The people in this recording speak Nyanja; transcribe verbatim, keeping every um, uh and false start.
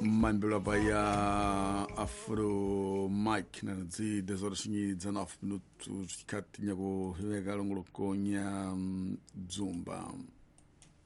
Mandela Bahia Afro Mike na zi dez horas e dezenove minutos, Catinha go Rega Longo Conya Zumba.